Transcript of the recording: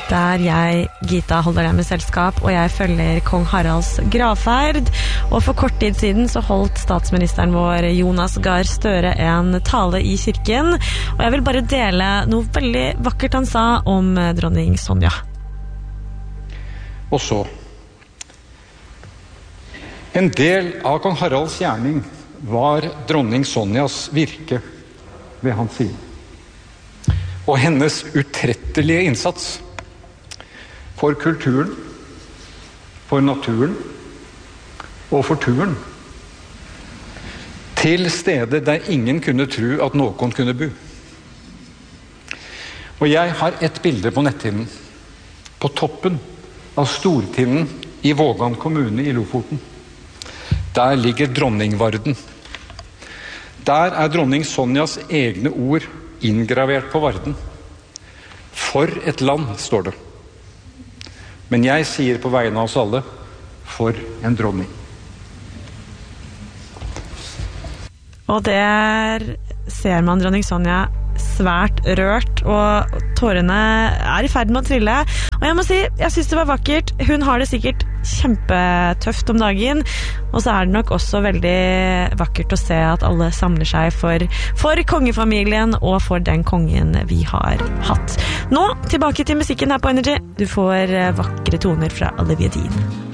der jeg, Gita, holder deg med selskap, og jeg følger kong Haralds gravferd. Og for kort tid siden så holdt statsministeren vår Jonas Gahr Støre en tale i kirken, og jeg vil bare dele noe veldig vakkert han sa om dronning Sonja. Og så, en del av kong Haralds gjerning var dronning Sonjas virke ved hans side. Og hennes utrettelige innsats for kulturen, for naturen og for turen. Til stedet der ingen kunne tro at noen kunne bo. Og jeg har et bilde på netthinnen. På toppen av Stortinden i Vågan kommune i Lofoten. Der ligger dronningvarden. Der er dronning Sonjas egne ord inngravert på varden. For et land, står det. Men jeg sier på vegne av oss alle, for en dronning. Og der ser man dronning Sonja svært rørt, og tårene er i ferd med å trille. Og jeg må si, jeg synes det var vakkert. Hun har det sikkert kjempetøft om dagen, og så er det nok også veldig vakkert å se at alle samler seg for kongefamilien og for den kongen vi har hatt. Nå, tilbake til musikken her på Energy. Du får vakre toner fra Olivia Dean.